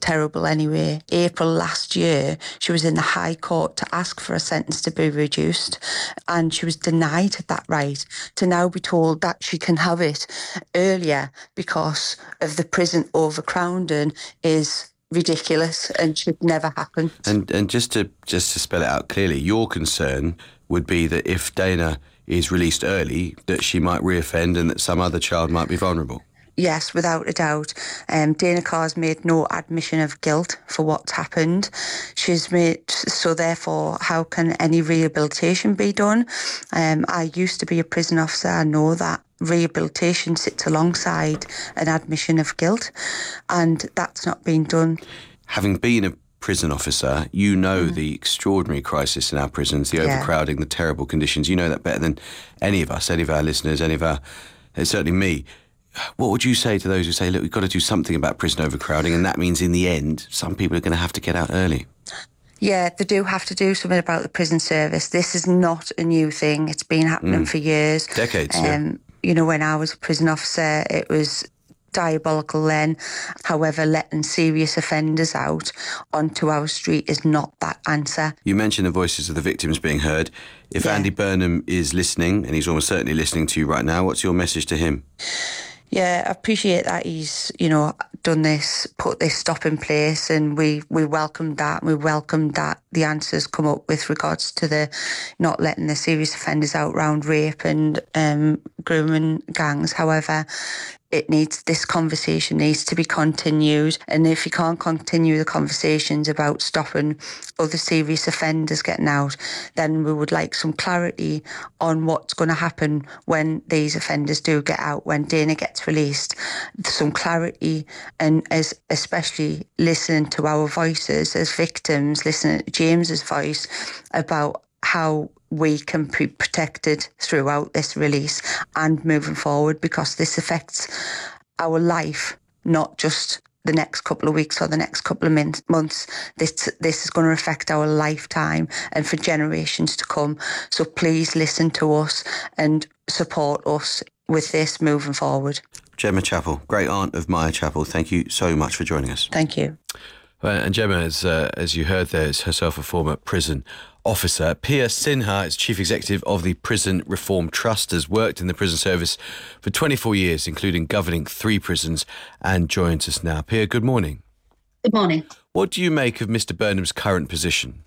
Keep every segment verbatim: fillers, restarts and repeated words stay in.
terrible anyway. April last year, she was in the High Court to ask for a sentence to be reduced, and she was denied that right. To now be told that she can have it earlier because of the prison overcrowding is ridiculous and should never happen. And and just to just to spell it out clearly, your concern would be that if Dana is released early, that she might reoffend and that some other child might be vulnerable. Yes, without a doubt. Um, Dana Carr's made no admission of guilt for what's happened. She's made, so therefore, how can any rehabilitation be done? Um, I used to be a prison officer. I know that rehabilitation sits alongside an admission of guilt, and that's not been done. Having been a prison officer, you know mm. the extraordinary crisis in our prisons, the overcrowding, yeah. the terrible conditions. You know that better than any of us, any of our listeners, any of our, certainly me. What would you say to those who say, look, we've got to do something about prison overcrowding, and that means in the end, some people are going to have to get out early? Yeah, they do have to do something about the prison service. This is not a new thing. It's been happening mm. for years. Decades, um, yeah. You know, when I was a prison officer, it was diabolical then. However, letting serious offenders out onto our street is not that answer. You mentioned the voices of the victims being heard. If yeah. Andy Burnham is listening, and he's almost certainly listening to you right now, what's your message to him? Yeah, I appreciate that he's, you know, done this, put this stop in place, and we, we welcomed that. We welcomed that the answers come up with regards to the not letting the serious offenders out round rape and um, grooming gangs. However, it needs, this conversation needs to be continued. And if you can't continue the conversations about stopping other serious offenders getting out, then we would like some clarity on what's going to happen when these offenders do get out, when Dana gets released. Some clarity, and as especially listening to our voices as victims, listening to James's voice about how we can be protected throughout this release and moving forward, because this affects our life, not just the next couple of weeks or the next couple of min- months. This this is going to affect our lifetime and for generations to come. So please listen to us and support us with this moving forward. Gemma Chappell, great aunt of Maya Chappell, thank you so much for joining us. Thank you. Well, and Gemma, as, uh, as you heard there, is herself a former prison officer. Pia Sinha is Chief Executive of the Prison Reform Trust, has worked in the prison service for twenty-four years, including governing three prisons, and joins us now. Pia, good morning. Good morning. What do you make of Mister Burnham's current position?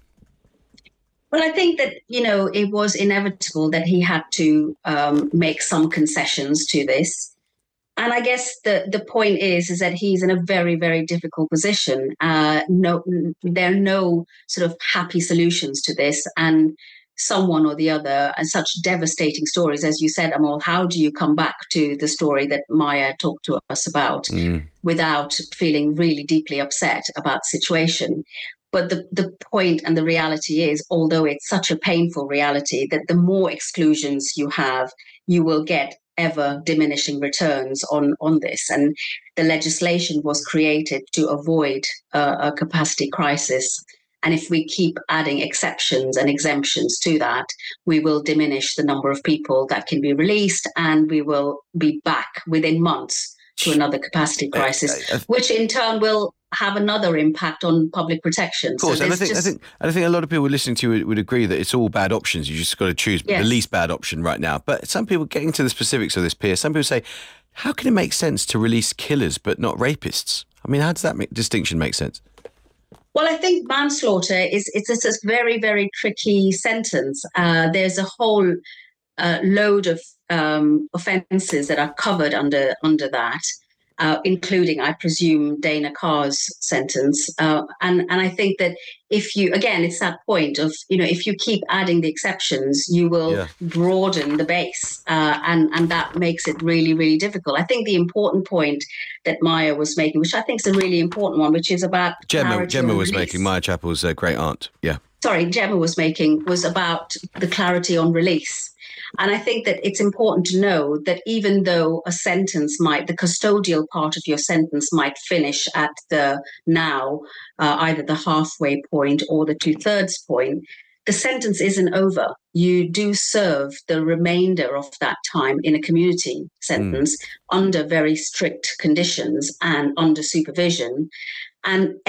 Well, I think that, you know, it was inevitable that he had to um, make some concessions to this. And I guess the, the point is, is that he's in a very, very difficult position. Uh, no, there are no sort of happy solutions to this. And someone or the other, and such devastating stories, as you said, Amol, how do you come back to the story that Maya talked to us about mm. without feeling really deeply upset about the situation? But the, the point and the reality is, although it's such a painful reality, that the more exclusions you have, you will get ever diminishing returns on, on this. And the legislation was created to avoid uh, a capacity crisis. And if we keep adding exceptions and exemptions to that, we will diminish the number of people that can be released, and we will be back within months to another capacity crisis, uh, uh, which in turn will have another impact on public protection. Of course, so and I think, just... I think and I think a lot of people listening to you would agree that it's all bad options. You just got to choose yes. the least bad option right now. But some people, getting to the specifics of this, Pia, some people say, how can it make sense to release killers but not rapists? I mean, how does that make, distinction make sense? Well, I think manslaughter is it's, it's a very, very tricky sentence. Uh, there's a whole uh, load of um, offences that are covered under under that. Uh, including, I presume, Dana Carr's sentence. Uh, and, and I think that if you, again, it's that point of, you know, if you keep adding the exceptions, you will yeah. broaden the base. Uh, and, and that makes it really, really difficult. I think the important point that Maya was making, which I think is a really important one, which is about... Gemma, Gemma was release. making, Maya Chappell's uh, great aunt. Yeah. Sorry, Gemma was making, was about the clarity on release. And I think that it's important to know that even though a sentence might, the custodial part of your sentence might finish at the now, uh, either the halfway point or the two-thirds point, the sentence isn't over. You do serve the remainder of that time in a community sentence mm. under very strict conditions and under supervision. And